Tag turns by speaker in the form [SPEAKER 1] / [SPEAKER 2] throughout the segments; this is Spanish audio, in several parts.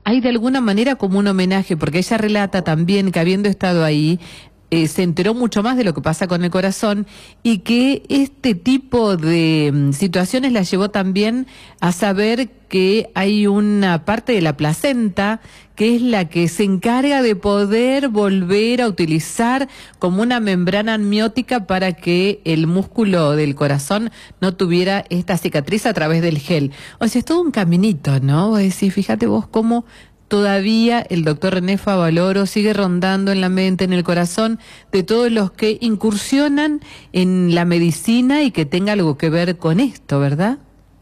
[SPEAKER 1] hay de alguna manera como un homenaje, porque ella relata también que habiendo estado ahí, se enteró mucho más de lo que pasa con el corazón y que este tipo de situaciones la llevó también a saber que hay una parte de la placenta que es la que se encarga de poder volver a utilizar como una membrana amniótica para que el músculo del corazón no tuviera esta cicatriz a través del gel. O sea, es todo un caminito, ¿no? Vos decís, fíjate vos cómo todavía el doctor René Favaloro sigue rondando en la mente, en el corazón de todos los que incursionan en la medicina y que tenga algo que ver con esto, ¿verdad?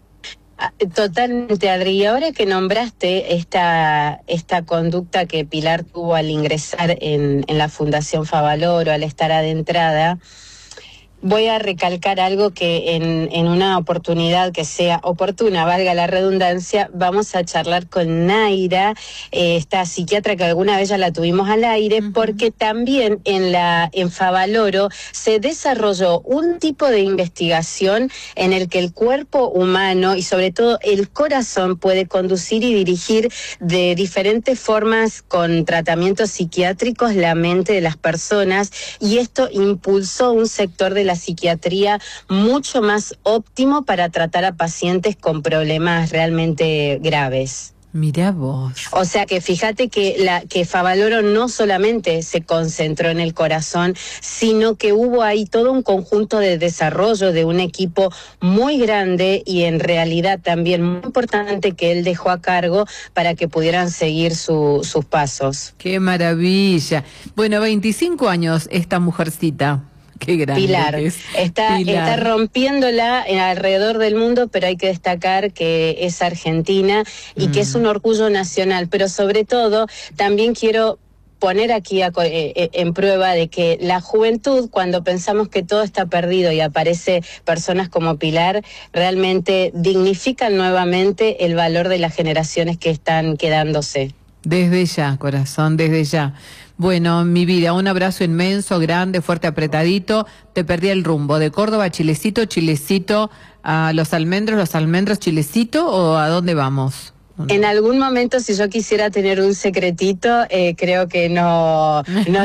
[SPEAKER 2] Totalmente, Adri. Y ahora que nombraste esta conducta que Pilar tuvo al ingresar en la Fundación Favaloro, al estar adentrada, voy a recalcar algo que en una oportunidad que sea oportuna, valga la redundancia, vamos a charlar con Naira, esta psiquiatra que alguna vez ya la tuvimos al aire, porque también en Favaloro se desarrolló un tipo de investigación en el que el cuerpo humano y sobre todo el corazón puede conducir y dirigir de diferentes formas con tratamientos psiquiátricos la mente de las personas, y esto impulsó un sector de la psiquiatría mucho más óptimo para tratar a pacientes con problemas realmente graves.
[SPEAKER 1] Mirá vos.
[SPEAKER 2] O sea que fíjate que Favaloro no solamente se concentró en el corazón, sino que hubo ahí todo un conjunto de desarrollo de un equipo muy grande y en realidad también muy importante que él dejó a cargo para que pudieran seguir sus pasos.
[SPEAKER 1] ¡Qué maravilla! Bueno, 25 años esta mujercita. Qué grande.
[SPEAKER 2] Pilar,
[SPEAKER 1] que es.
[SPEAKER 2] está rompiéndola alrededor del mundo, pero hay que destacar que es argentina y que es un orgullo nacional, pero sobre todo también quiero poner aquí en prueba de que la juventud, cuando pensamos que todo está perdido y aparece personas como Pilar, realmente dignifican nuevamente el valor de las generaciones que están quedándose.
[SPEAKER 1] Desde ya, corazón, desde ya. Bueno, mi vida, un abrazo inmenso, grande, fuerte, apretadito. Te perdí el rumbo. ¿De Córdoba a Chilecito, Chilecito a Los Almendros, Chilecito o a dónde vamos?
[SPEAKER 2] En algún momento, si yo quisiera tener un secretito, creo que no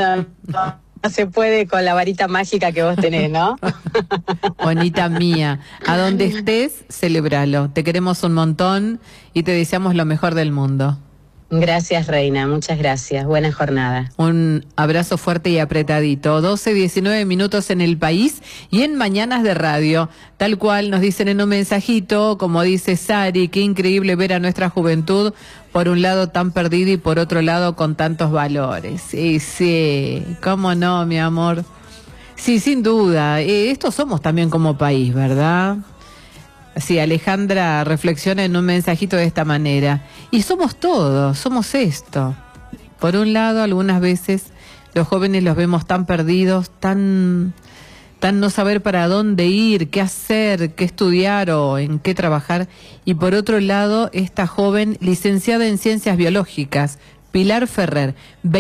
[SPEAKER 2] se puede con la varita mágica que vos tenés, ¿no?
[SPEAKER 1] Bonita mía, a donde estés, celebralo. Te queremos un montón y te deseamos lo mejor del mundo.
[SPEAKER 2] Gracias, Reina, muchas gracias. Buena jornada.
[SPEAKER 1] Un abrazo fuerte y apretadito. 12:19 minutos en el país y en Mañanas de Radio. Tal cual nos dicen en un mensajito, como dice Sari, qué increíble ver a nuestra juventud, por un lado tan perdida y por otro lado con tantos valores. Sí, cómo no, mi amor. Sí, sin duda. Estos somos también como país, ¿verdad? Sí, Alejandra reflexiona en un mensajito de esta manera. Y somos todos, somos esto. Por un lado, algunas veces los jóvenes los vemos tan perdidos, tan no saber para dónde ir, qué hacer, qué estudiar o en qué trabajar. Y por otro lado, esta joven licenciada en Ciencias Biológicas, Pilar Ferrer,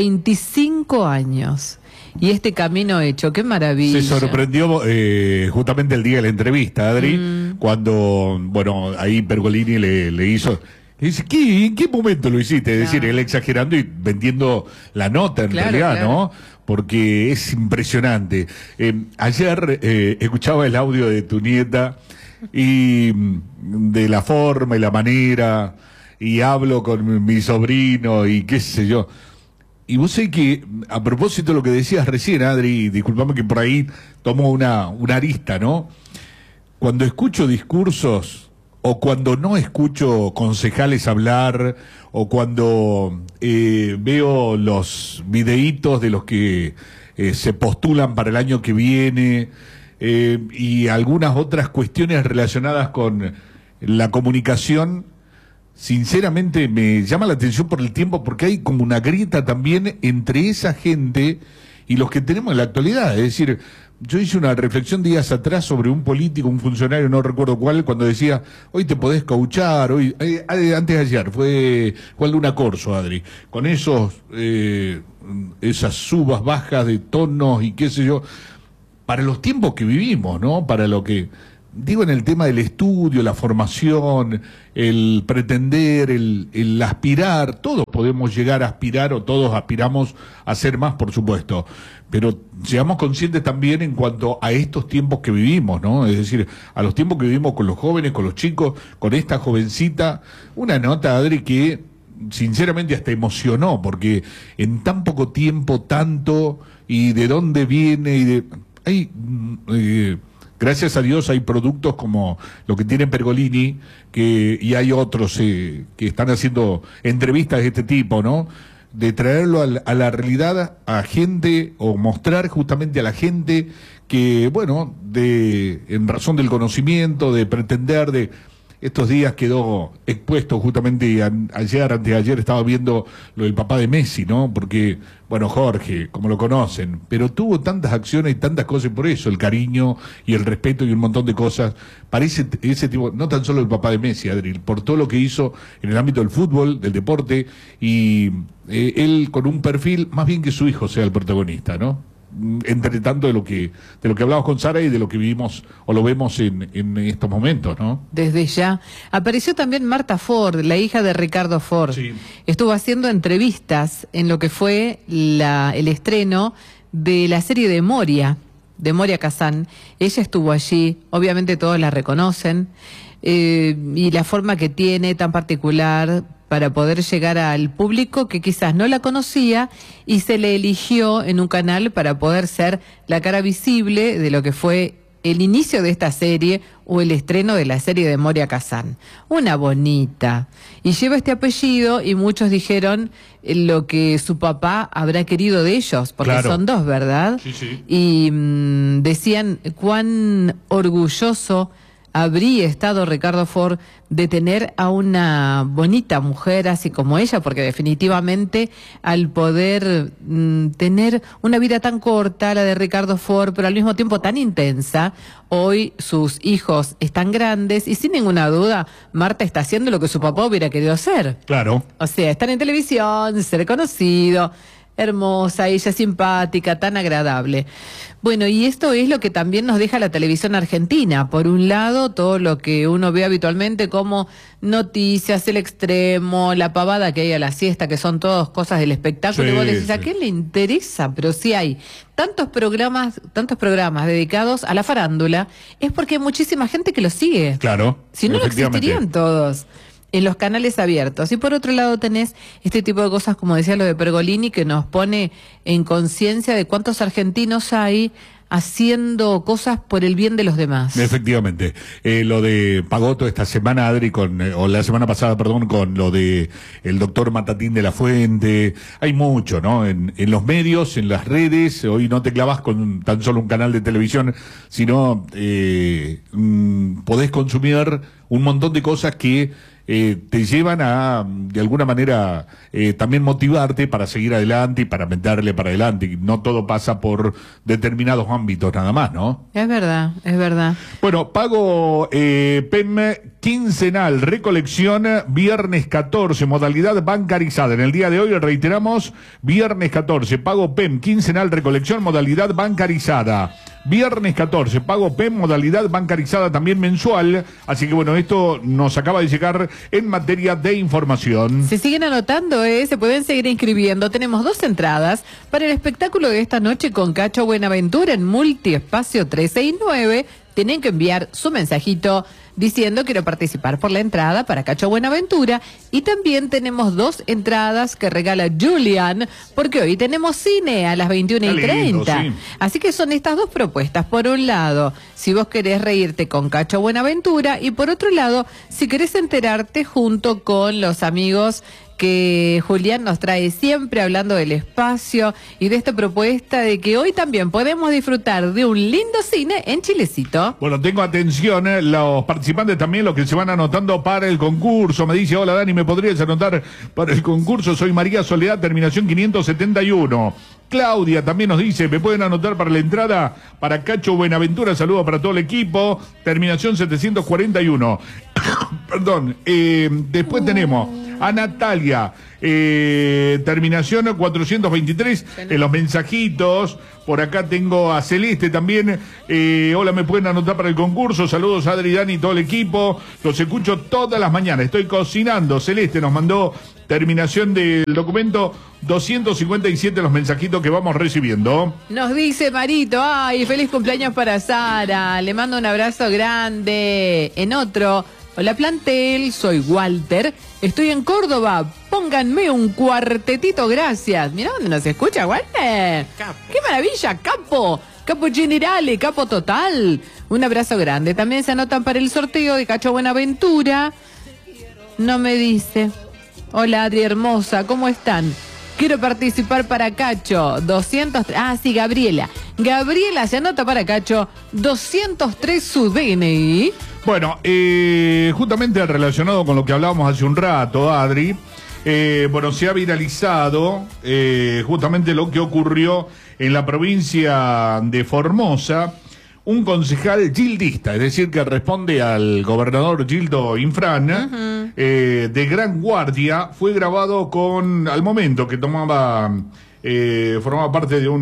[SPEAKER 1] 25 años. Y este camino hecho, qué maravilla.
[SPEAKER 3] Se sorprendió justamente el día de la entrevista, Adri, cuando, bueno, ahí Pergolini le hizo... Le dice, ¿en qué momento lo hiciste? Es decir, él exagerando y vendiendo la nota en realidad, ¿no? Porque es impresionante. Ayer escuchaba el audio de tu nieta y de la forma y la manera, y hablo con mi sobrino y qué sé yo. Y vos sé que, a propósito de lo que decías recién, Adri, disculpame que por ahí tomo una arista, ¿no? Cuando escucho discursos, o cuando no escucho concejales hablar, o cuando veo los videitos de los que se postulan para el año que viene, y algunas otras cuestiones relacionadas con la comunicación, sinceramente me llama la atención por el tiempo, porque hay como una grieta también entre esa gente y los que tenemos en la actualidad. Es decir, yo hice una reflexión días atrás sobre un político, un funcionario, no recuerdo cuál, cuando decía, hoy te podés cauchar, hoy antes de ayer, fue Luna Corso, Adri, con esas subas, bajas de tonos y qué sé yo, para los tiempos que vivimos, ¿no? Para lo que digo, en el tema del estudio, la formación, el pretender, el aspirar, todos podemos llegar a aspirar o todos aspiramos a ser más, por supuesto, pero seamos conscientes también en cuanto a estos tiempos que vivimos, ¿no? Es decir, a los tiempos que vivimos con los jóvenes, con los chicos, con esta jovencita, una nota, Adri, que sinceramente hasta emocionó, porque en tan poco tiempo, tanto, y de dónde viene, gracias a Dios hay productos como lo que tiene Pergolini, y hay otros que están haciendo entrevistas de este tipo, ¿no? De traerlo a la realidad a gente, o mostrar justamente a la gente que, bueno, en razón del conocimiento, de pretender, estos días quedó expuesto justamente anteayer estaba viendo lo del papá de Messi, ¿no? Porque, bueno, Jorge, como lo conocen, pero tuvo tantas acciones y tantas cosas, y por eso el cariño y el respeto y un montón de cosas, parece ese tipo, no tan solo el papá de Messi, Adri, por todo lo que hizo en el ámbito del fútbol, del deporte, y él con un perfil, más bien que su hijo sea el protagonista, ¿no? Entre tanto de lo que hablamos con Sara y de lo que vivimos o lo vemos en estos momentos, ¿no?
[SPEAKER 1] Desde ya. Apareció también Marta Ford, la hija de Ricardo Ford.
[SPEAKER 3] Sí.
[SPEAKER 1] Estuvo haciendo entrevistas en lo que fue el estreno de la serie de Moria Kazan. Ella estuvo allí, obviamente todos la reconocen, y la forma que tiene tan particular para poder llegar al público que quizás no la conocía, y se le eligió en un canal para poder ser la cara visible de lo que fue el inicio de esta serie o el estreno de la serie de Moria Kazan. Una bonita. Y lleva este apellido, y muchos dijeron lo que su papá habrá querido de ellos, porque
[SPEAKER 3] claro,
[SPEAKER 1] son dos, ¿verdad?
[SPEAKER 3] Sí, sí.
[SPEAKER 1] Y decían cuán orgulloso habría estado Ricardo Ford de tener a una bonita mujer así como ella, porque definitivamente al poder tener una vida tan corta, la de Ricardo Ford, pero al mismo tiempo tan intensa, hoy sus hijos están grandes y sin ninguna duda Marta está haciendo lo que su papá hubiera querido hacer.
[SPEAKER 3] Claro.
[SPEAKER 1] O sea, estar en televisión, ser conocido. Hermosa, ella simpática, tan agradable. Bueno, y esto es lo que también nos deja la televisión argentina. Por un lado, todo lo que uno ve habitualmente como noticias, el extremo, la pavada que hay a la siesta, que son todas cosas del espectáculo.
[SPEAKER 3] Sí,
[SPEAKER 1] y vos decís, ¿a
[SPEAKER 3] sí.
[SPEAKER 1] qué le interesa? Pero sí hay tantos programas dedicados a la farándula, es porque hay muchísima gente que lo sigue.
[SPEAKER 3] Claro.
[SPEAKER 1] Si no, no
[SPEAKER 3] efectivamente.
[SPEAKER 1] existirían todos en los canales abiertos. Y por otro lado tenés este tipo de cosas, como decía lo de Pergolini, que nos pone en conciencia de cuántos argentinos hay haciendo cosas por el bien de los demás.
[SPEAKER 3] Efectivamente. Lo de Pagotto esta semana, Adri, o la semana pasada, perdón, con lo de el doctor Matatín de la Fuente. Hay mucho, ¿no? En los medios, en las redes. Hoy no te clavas con tan solo un canal de televisión, sino podés consumir un montón de cosas que te llevan a, de alguna manera, también motivarte para seguir adelante y para meterle para adelante. Y no todo pasa por determinados ámbitos nada más, ¿no?
[SPEAKER 1] Es verdad, es verdad.
[SPEAKER 3] Bueno, pago PEM quincenal, recolección, viernes 14, modalidad bancarizada. En el día de hoy, reiteramos, viernes 14, pago PEM quincenal, recolección, modalidad bancarizada. Viernes 14, pago PEM, modalidad bancarizada también mensual. Así que bueno, esto nos acaba de llegar en materia de información.
[SPEAKER 1] Se siguen anotando, se pueden seguir inscribiendo. Tenemos 2 entradas para el espectáculo de esta noche con Cacho Buenaventura en Multiespacio 369. Tienen que enviar su mensajito diciendo quiero participar por la entrada para Cacho Buenaventura, y también tenemos 2 entradas que regala Julian, porque hoy tenemos cine a las 21:30.
[SPEAKER 3] Sí.
[SPEAKER 1] Así que son estas 2 propuestas. Por un lado, si vos querés reírte con Cacho Buenaventura, y por otro lado, si querés enterarte junto con los amigos que Julián nos trae siempre, hablando del espacio y de esta propuesta de que hoy también podemos disfrutar de un lindo cine en Chilecito.
[SPEAKER 3] Bueno, tengo atención, los participantes también, los que se van anotando para el concurso. Me dice, hola Dani, ¿me podrías anotar para el concurso? Soy María Soledad, terminación 571. Claudia también nos dice, ¿me pueden anotar para la entrada para Cacho Buenaventura? Saludos para todo el equipo, terminación 741. Perdón, después tenemos A Natalia, terminación 423, en los mensajitos. Por acá tengo a Celeste también. Hola, me pueden anotar para el concurso. Saludos a Adri, Dani y todo el equipo. Los escucho todas las mañanas. Estoy cocinando. Celeste nos mandó terminación del documento 257, los mensajitos que vamos recibiendo.
[SPEAKER 1] Nos dice Marito, ay, feliz cumpleaños para Sara. Le mando un abrazo grande. En otro, hola plantel, soy Walter. Estoy en Córdoba. Pónganme un cuartetito, gracias. Mirá dónde nos escucha, Walter.
[SPEAKER 4] Capo.
[SPEAKER 1] ¡Qué maravilla, capo! Capo generale, capo total. Un abrazo grande. También se anotan para el sorteo de Cacho Buenaventura. No me dice. Hola, Adri hermosa, ¿cómo están? Quiero participar para Cacho. 203. Ah, sí, Gabriela. Gabriela se anota para Cacho. 203 su DNI.
[SPEAKER 3] Bueno, justamente relacionado con lo que hablábamos hace un rato, Adri, bueno, se ha viralizado justamente lo que ocurrió en la provincia de Formosa. Un concejal gildista, es decir, que responde al gobernador Gildo Infran, de Gran Guardia, fue grabado al momento que formaba parte de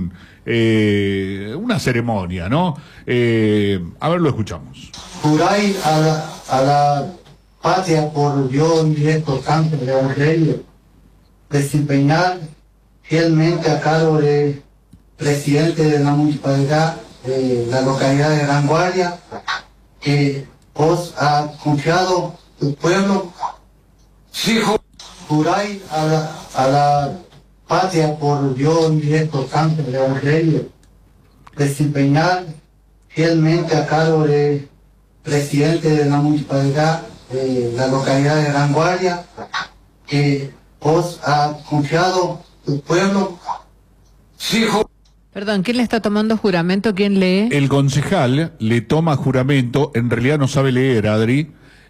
[SPEAKER 3] una ceremonia, ¿no? A ver, lo escuchamos.
[SPEAKER 5] Juráis a la patria por Dios y estos santos de Evangelio, desempeñar fielmente a cargo de presidente de la municipalidad de la localidad de Gran Guardia, que os ha confiado tu pueblo. Sí, juráis a la patria por Dios y estos santos de Evangelio, desempeñar fielmente a cargo de presidente de la municipalidad de la localidad de Gran Guardia, que os ha confiado tu pueblo. Sí,
[SPEAKER 1] Perdón, ¿quién le está tomando juramento? ¿Quién lee?
[SPEAKER 3] El concejal le toma juramento, en realidad no sabe leer, Adri.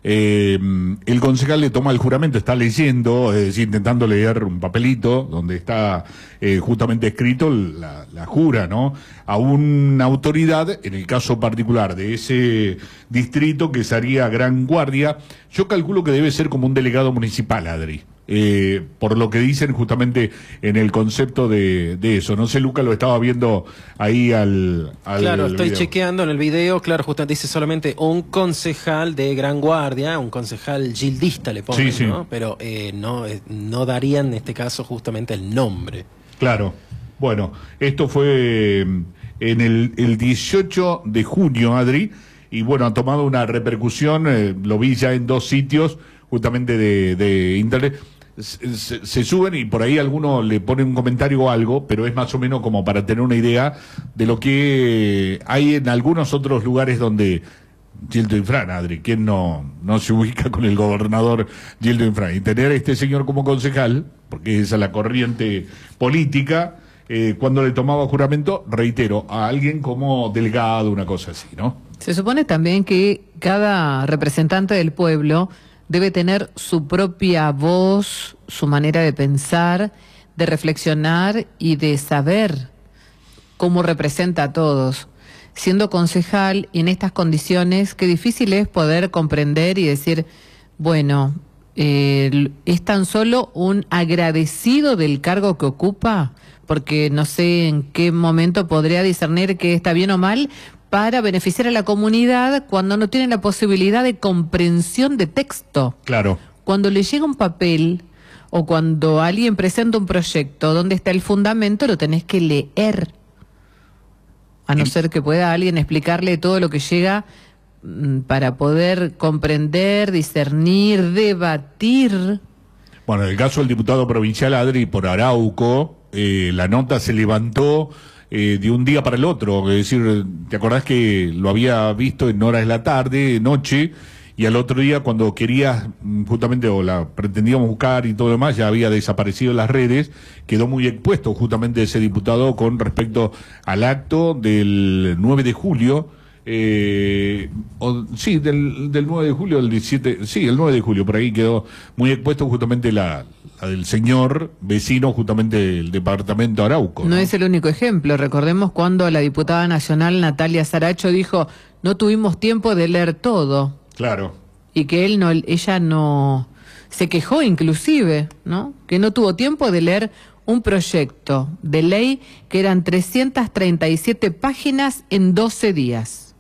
[SPEAKER 3] El concejal le toma el juramento, está leyendo, es decir, intentando leer un papelito donde está justamente escrito la jura, ¿no? A una autoridad, en el caso particular de ese distrito que sería Gran Guardia. Yo calculo que debe ser como un delegado municipal, Adri. Por lo que dicen justamente en el concepto de eso. No sé, Luca, lo estaba viendo ahí
[SPEAKER 4] Claro, estoy
[SPEAKER 3] video.
[SPEAKER 4] chequeando en el video, claro, justamente dice solamente un concejal de Gran Guardia, un concejal gildista le ponen,
[SPEAKER 3] Sí, sí.
[SPEAKER 4] ¿no? Pero no darían en este caso justamente el nombre.
[SPEAKER 3] Claro. Bueno, esto fue en el 18 de junio, Adri, y bueno, ha tomado una repercusión, lo vi ya en 2 sitios justamente de internet. Se suben y por ahí alguno le pone un comentario o algo, pero es más o menos como para tener una idea de lo que hay en algunos otros lugares donde Gildo Infran, Adri, ¿quién no se ubica con el gobernador Gildo Infran? Y tener a este señor como concejal, porque esa es la corriente política, cuando le tomaba juramento, reitero, a alguien como delegado, una cosa así, ¿no?
[SPEAKER 1] Se supone también que cada representante del pueblo debe tener su propia voz, su manera de pensar, de reflexionar y de saber cómo representa a todos. Siendo concejal y en estas condiciones, qué difícil es poder comprender y decir, bueno, es tan solo un agradecido del cargo que ocupa, porque no sé en qué momento podría discernir que está bien o mal, para beneficiar a la comunidad cuando no tienen la posibilidad de comprensión de texto.
[SPEAKER 3] Claro.
[SPEAKER 1] Cuando le llega un papel o cuando alguien presenta un proyecto donde está el fundamento, lo tenés que leer. A no ser que pueda alguien explicarle todo lo que llega para poder comprender, discernir, debatir.
[SPEAKER 3] Bueno, en el caso del diputado provincial Adri por Arauco, la nota se levantó de un día para el otro, es decir, ¿te acordás que lo había visto en horas de la tarde, noche, y al otro día cuando querías justamente, o la pretendíamos buscar y todo lo demás, ya había desaparecido en las redes? Quedó muy expuesto justamente ese diputado con respecto al acto del 9 de julio, del 9 de julio, el 17, sí, el 9 de julio, por ahí quedó muy expuesto justamente la del señor vecino justamente del departamento Arauco.
[SPEAKER 1] No es el único ejemplo. Recordemos cuando la diputada nacional Natalia Saracho dijo, no tuvimos tiempo de leer todo.
[SPEAKER 3] Claro.
[SPEAKER 1] Y que ella no Se quejó inclusive, ¿no? Que no tuvo tiempo de leer un proyecto de ley que eran 337 páginas en 12 días.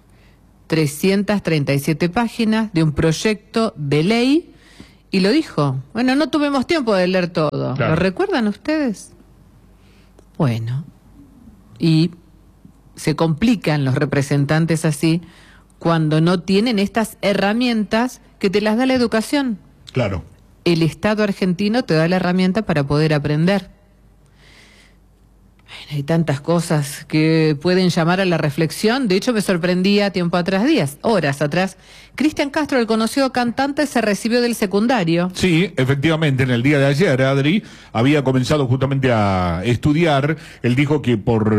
[SPEAKER 1] 337 páginas de un proyecto de ley, y lo dijo. Bueno, no tuvimos tiempo de leer todo.
[SPEAKER 3] Claro.
[SPEAKER 1] ¿Lo recuerdan ustedes? Bueno, y se complican los representantes así cuando no tienen estas herramientas que te las da la educación.
[SPEAKER 3] Claro.
[SPEAKER 1] El Estado argentino te da la herramienta para poder aprender. Bueno, hay tantas cosas que pueden llamar a la reflexión. De hecho, me sorprendía tiempo atrás, horas atrás. Cristian Castro, el conocido cantante, se recibió del secundario.
[SPEAKER 3] Sí, efectivamente, en el día de ayer, Adri, había comenzado justamente a estudiar. Él dijo que por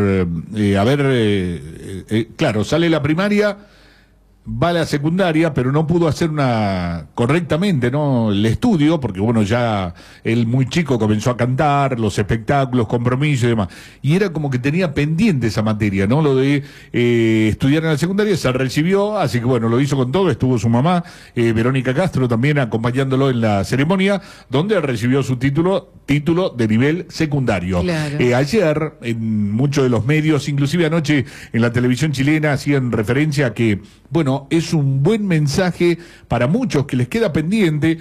[SPEAKER 3] claro, sale la primaria, va a la secundaria, pero no pudo hacer correctamente, ¿no? El estudio, porque bueno, ya él muy chico comenzó a cantar, los espectáculos, compromisos y demás. Y era como que tenía pendiente esa materia, ¿no? Lo de estudiar en la secundaria, se recibió, así que bueno, lo hizo con todo, estuvo su mamá, Verónica Castro, también acompañándolo en la ceremonia, donde recibió su título de nivel secundario.
[SPEAKER 1] Claro.
[SPEAKER 3] Ayer, en muchos de los medios, inclusive anoche en la televisión chilena, hacían referencia a que, bueno, es un buen mensaje para muchos que les queda pendiente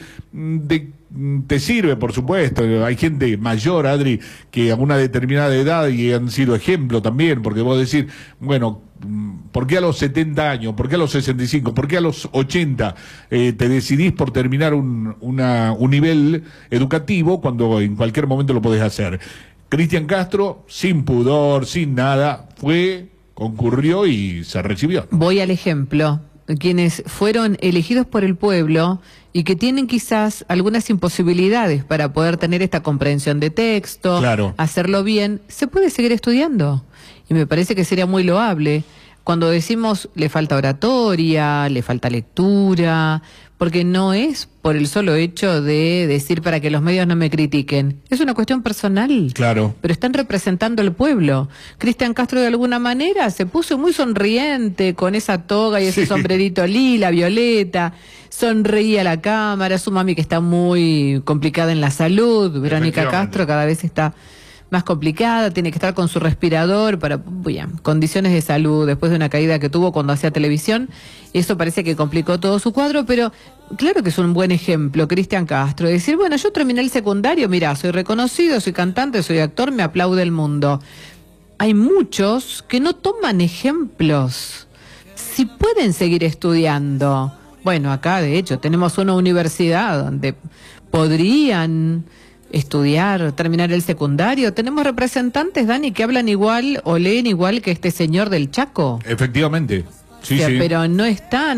[SPEAKER 3] te sirve, por supuesto. Hay gente mayor, Adri, que a una determinada edad y han sido ejemplo también, porque vos decís, bueno, ¿por qué a los 70 años? ¿Por qué a los 65? ¿Por qué a los 80 te decidís por terminar un nivel educativo cuando en cualquier momento lo podés hacer? Cristian Castro, sin pudor, sin nada, concurrió y se recibió.
[SPEAKER 1] Voy al ejemplo. Quienes fueron elegidos por el pueblo y que tienen quizás algunas imposibilidades para poder tener esta comprensión de texto,
[SPEAKER 3] claro,
[SPEAKER 1] hacerlo bien, se puede seguir estudiando. Y me parece que sería muy loable. Cuando decimos le falta oratoria, le falta lectura, porque no es por el solo hecho de decir para que los medios no me critiquen. Es una cuestión personal.
[SPEAKER 3] Claro.
[SPEAKER 1] Pero están representando al pueblo. Cristian Castro de alguna manera se puso muy sonriente con esa toga y ese sombrerito lila, violeta. Sonreía a la cámara. Su mami que está muy complicada en la salud. Verónica Castro cada vez está más complicada, tiene que estar con su respirador para condiciones de salud después de una caída que tuvo cuando hacía televisión. Eso parece que complicó todo su cuadro, pero claro que es un buen ejemplo, Cristian Castro, decir, bueno, yo terminé el secundario, mirá, soy reconocido, soy cantante, soy actor, me aplaude el mundo. Hay muchos que no toman ejemplos, si pueden seguir estudiando. Bueno, acá de hecho tenemos una universidad donde podrían estudiar, terminar el secundario. Tenemos representantes, Dani, que hablan igual o leen igual que este señor del Chaco.
[SPEAKER 3] Efectivamente. Sí,
[SPEAKER 1] o sea,
[SPEAKER 3] sí.
[SPEAKER 1] Pero no está,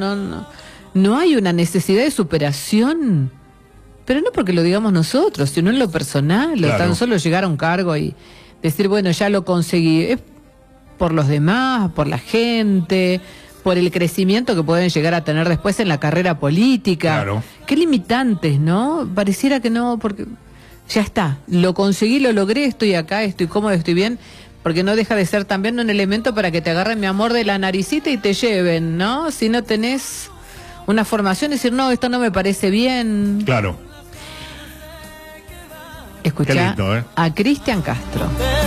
[SPEAKER 1] no hay una necesidad de superación. Pero no porque lo digamos nosotros, sino en lo personal,
[SPEAKER 3] claro,
[SPEAKER 1] o tan solo llegar a un cargo y decir, bueno, ya lo conseguí. Es por los demás, por la gente, por el crecimiento que pueden llegar a tener después en la carrera política.
[SPEAKER 3] Claro.
[SPEAKER 1] Qué limitantes, ¿no? Pareciera que no, porque ya está, lo conseguí, lo logré, estoy acá, estoy cómodo, estoy bien, porque no deja de ser también un elemento para que te agarren, mi amor, de la naricita y te lleven, ¿no? Si no tenés una formación, decir, no, esto no me parece bien.
[SPEAKER 3] Claro.
[SPEAKER 1] Escuchá
[SPEAKER 3] Qué lindo,
[SPEAKER 1] a Cristian Castro.